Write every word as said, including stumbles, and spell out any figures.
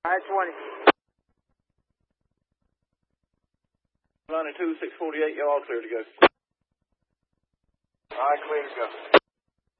I twenty. ninety-two, six forty-eight, you're all clear to go. All right, clear to go.